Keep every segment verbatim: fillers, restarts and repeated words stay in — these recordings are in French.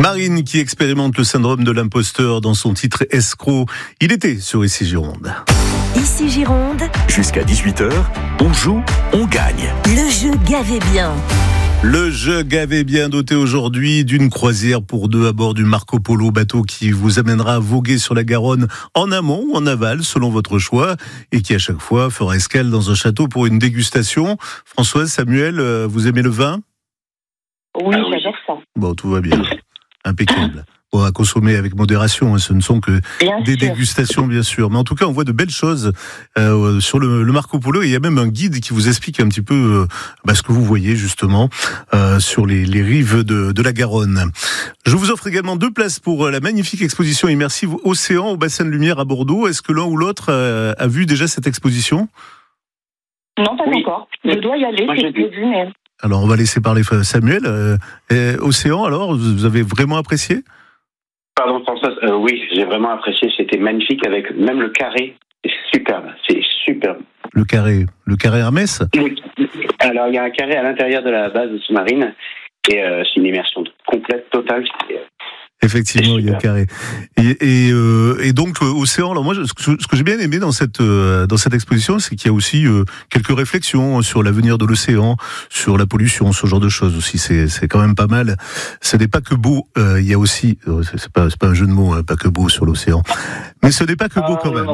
Marine qui expérimente le syndrome de l'imposteur dans son titre Escroc. Il était sur Ici Gironde. Ici Gironde. Jusqu'à dix-huit heures, on joue, on gagne. Le jeu Gavez bien. Le jeu Gavez bien doté aujourd'hui d'une croisière pour deux à bord du Marco Polo, bateau qui vous amènera à voguer sur la Garonne en amont ou en aval selon votre choix et qui à chaque fois fera escale dans un château pour une dégustation. Françoise, Samuel, vous aimez le vin ? Oui, ah oui, j'adore ça. Bon, tout va bien. Impeccable. Bon, à consommer avec modération, hein, ce ne sont que bien des sûr. dégustations, bien sûr. Mais en tout cas, on voit de belles choses euh, sur le, le Marco Polo. Et il y a même un guide qui vous explique un petit peu euh, bah, ce que vous voyez, justement, euh, sur les, les rives de, de la Garonne. Je vous offre également deux places pour la magnifique exposition immersive Océan au bassin de lumière à Bordeaux. Est-ce que l'un ou l'autre euh, a vu déjà cette exposition ? Non, pas Oui. encore. Je dois y aller, Moi, c'est j'ai vu. prévu, mais... Alors, on va laisser parler Samuel. Euh, et Océan, alors, vous avez vraiment apprécié ? Pardon, Françoise, euh, oui, j'ai vraiment apprécié, c'était magnifique avec même le carré, c'est superbe, c'est superbe. Le carré, le carré Hermès ? Alors, il y a un carré à l'intérieur de la base sous-marine et euh, c'est une immersion complète, totale. C'est, euh, Effectivement, il y a le carré. Et, et, euh, et donc, euh, Océan, alors moi, ce que, ce que j'ai bien aimé dans cette, euh, dans cette exposition, c'est qu'il y a aussi euh, quelques réflexions sur l'avenir de l'océan, sur la pollution, ce genre de choses aussi. C'est, c'est quand même pas mal. Ce n'est pas que beau, euh, il y a aussi, euh, c'est, c'est, pas, c'est pas un jeu de mots, hein, pas que beau sur l'océan. Mais ce n'est pas que beau quand même.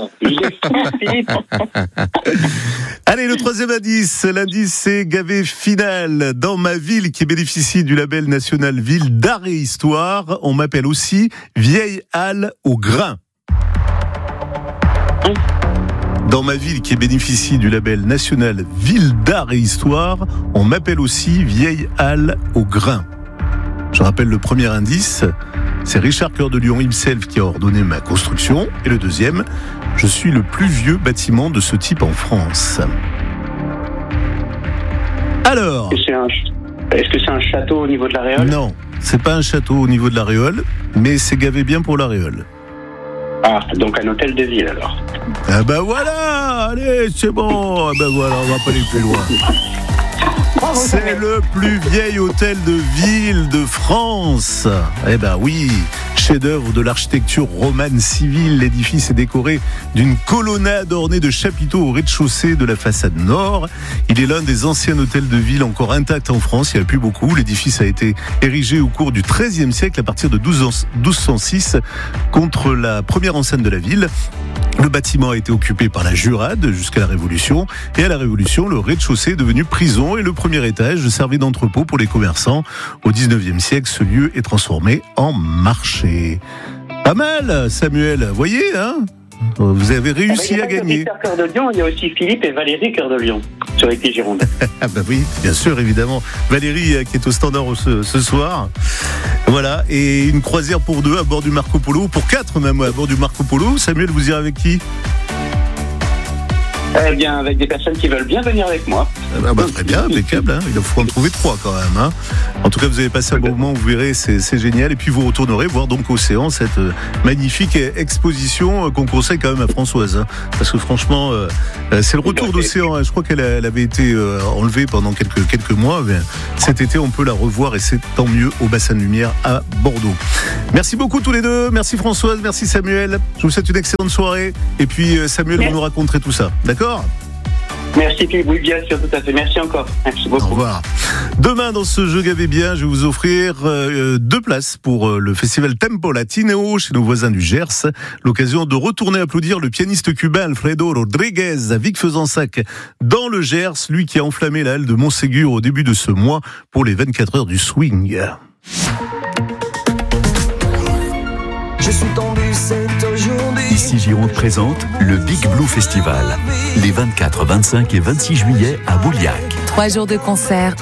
Allez, le troisième indice. L'indice, c'est Gavez final. Dans ma ville qui bénéficie du label national Ville d'Art et Histoire, on m'appelle aussi Vieille Halle au grain. Dans ma ville qui bénéficie du label national Ville d'Art et Histoire, on m'appelle aussi Vieille Halle au grain. Je rappelle le premier indice, c'est Richard Cœur de Lion himself qui a ordonné ma construction. Et le deuxième, je suis le plus vieux bâtiment de ce type en France. Alors... Est-ce que c'est un, est-ce que c'est un château au niveau de l'Aréole ? Non, c'est pas un château au niveau de l'Aréole, mais c'est gavé bien pour l'Aréole. Ah, donc un hôtel de ville alors. Ah ben voilà, allez, c'est bon. Ah ben voilà, on va pas aller plus loin. Bravo, C'est Samuel. le plus vieil hôtel de ville de France. Eh ben oui, chef-d'œuvre de l'architecture romane civile, l'édifice est décoré d'une colonnade ornée de chapiteaux au rez-de-chaussée de la façade nord. Il est l'un des anciens hôtels de ville encore intacts en France, il n'y en a plus beaucoup. L'édifice a été érigé au cours du treizième siècle à partir de douze cent six contre la première enceinte de la ville. Le bâtiment a été occupé par la Jurade jusqu'à la Révolution. Et à la Révolution, le rez-de-chaussée est devenu prison et le premier étage servait d'entrepôt pour les commerçants. Au dix-neuvième siècle, ce lieu est transformé en marché. Pas mal, Samuel. Vous voyez, hein ? Vous avez réussi à gagner. Richard Cœur de Lion, il y a aussi Philippe et Valérie Cœur de Lion sur Ici Gironde. Ah bah oui, bien sûr, évidemment. Valérie euh, qui est au standard ce, ce soir. Voilà, et une croisière pour deux à bord du Marco Polo, pour quatre même à bord du Marco Polo. Samuel, vous irez avec qui ? Eh bien, avec des personnes qui veulent bien venir avec moi. Ah bah, très bien, impeccable. Hein. Il faut en trouver trois quand même. Hein. En tout cas, vous avez passé un bon moment, vous verrez, c'est, c'est génial. Et puis vous retournerez voir donc Océan, cette euh, magnifique exposition euh, qu'on conseille quand même à Françoise. Hein. Parce que franchement, euh, c'est le retour d'Océan. Hein. Je crois qu'elle a, elle avait été euh, enlevée pendant quelques, quelques mois. Mais cet été, on peut la revoir et c'est tant mieux au bassin de lumière à Bordeaux. Merci beaucoup tous les deux. Merci Françoise, merci Samuel. Je vous souhaite une excellente soirée. Et puis euh, Samuel, Merci. vous nous raconterez tout ça. D'accord ? Merci Philippe, oui bien sûr, tout à fait. Merci encore. Merci beaucoup. Au revoir. Demain, dans ce jeu Gavez bien, je vais vous offrir euh, deux places pour euh, le festival Tempo Latino chez nos voisins du Gers. L'occasion de retourner applaudir le pianiste cubain Alfredo Rodriguez à Vic-Fezensac dans le Gers, lui qui a enflammé la halle de Montségur au début de ce mois pour les vingt-quatre heures du swing. Je suis tombé, c'est aujourd'hui. Ici Gironde présente le Big Blue Festival. Les vingt-quatre, vingt-cinq et vingt-six juillet à Bouliac. Trois jours de concert